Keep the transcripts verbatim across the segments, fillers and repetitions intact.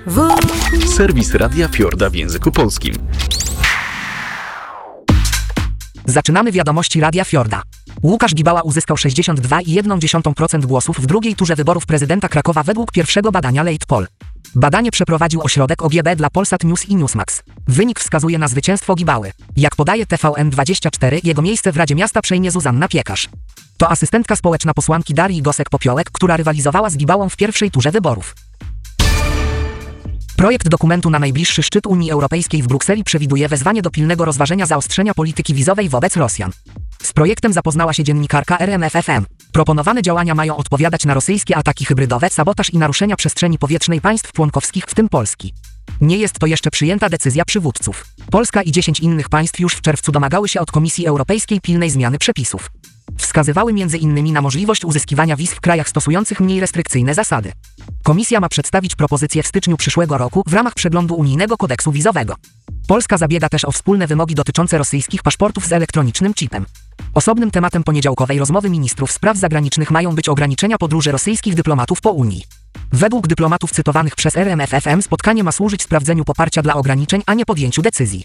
Serwis Radia Fiorda w języku polskim. Zaczynamy wiadomości Radia Fiorda. Łukasz Gibała uzyskał sześćdziesiąt dwa przecinek jeden procent głosów w drugiej turze wyborów prezydenta Krakowa według pierwszego badania Late Poll. Badanie przeprowadził ośrodek O G B dla Polsat News i Newsmax. Wynik wskazuje na zwycięstwo Gibały. Jak podaje T V N dwadzieścia cztery, jego miejsce w Radzie Miasta przejmie Zuzanna Piekarz. To asystentka społeczna posłanki Darii Gosek-Popiołek, która rywalizowała z Gibałą w pierwszej turze wyborów. Projekt dokumentu na najbliższy szczyt Unii Europejskiej w Brukseli przewiduje wezwanie do pilnego rozważenia zaostrzenia polityki wizowej wobec Rosjan. Z projektem zapoznała się dziennikarka R M F F M. Proponowane działania mają odpowiadać na rosyjskie ataki hybrydowe, sabotaż i naruszenia przestrzeni powietrznej państw członkowskich, w tym Polski. Nie jest to jeszcze przyjęta decyzja przywódców. Polska i dziesięć innych państw już w czerwcu domagały się od Komisji Europejskiej pilnej zmiany przepisów. Wskazywały między innymi na możliwość uzyskiwania wiz w krajach stosujących mniej restrykcyjne zasady. Komisja ma przedstawić propozycję w styczniu przyszłego roku w ramach przeglądu unijnego kodeksu wizowego. Polska zabiega też o wspólne wymogi dotyczące rosyjskich paszportów z elektronicznym chipem. Osobnym tematem poniedziałkowej rozmowy ministrów spraw zagranicznych mają być ograniczenia podróży rosyjskich dyplomatów po Unii. Według dyplomatów cytowanych przez R M F F M spotkanie ma służyć sprawdzeniu poparcia dla ograniczeń, a nie podjęciu decyzji.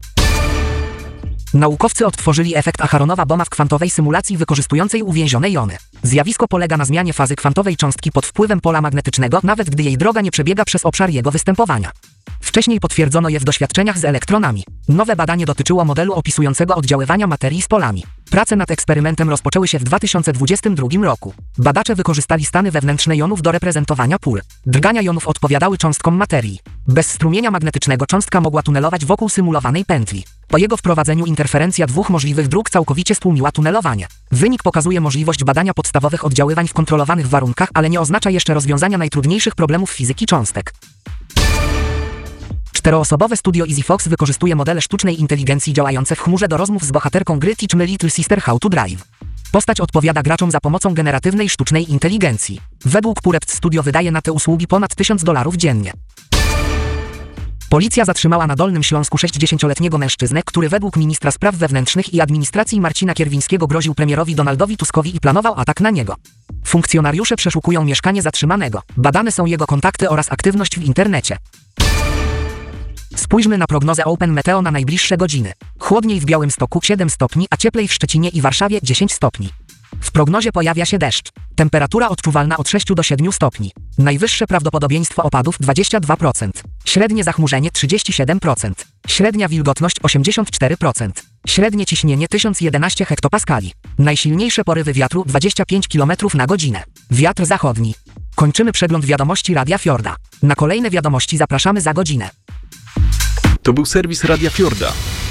Naukowcy odtworzyli efekt Aharonowa-Bohma w kwantowej symulacji wykorzystującej uwięzione jony. Zjawisko polega na zmianie fazy kwantowej cząstki pod wpływem pola magnetycznego, nawet gdy jej droga nie przebiega przez obszar jego występowania. Wcześniej potwierdzono je w doświadczeniach z elektronami. Nowe badanie dotyczyło modelu opisującego oddziaływania materii z polami. Prace nad eksperymentem rozpoczęły się w dwa tysiące dwudziestym drugim roku. Badacze wykorzystali stany wewnętrzne jonów do reprezentowania pól. Drgania jonów odpowiadały cząstkom materii. Bez strumienia magnetycznego cząstka mogła tunelować wokół symulowanej pętli. Po jego wprowadzeniu interferencja dwóch możliwych dróg całkowicie stłumiła tunelowanie. Wynik pokazuje możliwość badania podstawowych oddziaływań w kontrolowanych warunkach, ale nie oznacza jeszcze rozwiązania najtrudniejszych problemów fizyki cząstek. Czteroosobowe studio EasyFox wykorzystuje modele sztucznej inteligencji działające w chmurze do rozmów z bohaterką gry Teach Me Little Sister How to Drive. Postać odpowiada graczom za pomocą generatywnej sztucznej inteligencji. Według Purept Studio wydaje na te usługi ponad tysiąc dolarów dziennie. Policja zatrzymała na Dolnym Śląsku sześćdziesięcioletniego mężczyznę, który według ministra spraw wewnętrznych i administracji Marcina Kierwińskiego groził premierowi Donaldowi Tuskowi i planował atak na niego. Funkcjonariusze przeszukują mieszkanie zatrzymanego. Badane są jego kontakty oraz aktywność w internecie. Spójrzmy na prognozę Open Meteo na najbliższe godziny. Chłodniej w Białymstoku siedem stopni, a cieplej w Szczecinie i Warszawie dziesięć stopni. W prognozie pojawia się deszcz. Temperatura odczuwalna od sześciu do siedmiu stopni. Najwyższe prawdopodobieństwo opadów dwadzieścia dwa procent. Średnie zachmurzenie trzydzieści siedem procent. Średnia wilgotność osiemdziesiąt cztery procent. Średnie ciśnienie tysiąc jedenaście hektopaskali. Najsilniejsze porywy wiatru dwadzieścia pięć kilometrów na godzinę. Wiatr zachodni. Kończymy przegląd wiadomości Radia Fiorda. Na kolejne wiadomości zapraszamy za godzinę. To był serwis Radia Fiorda.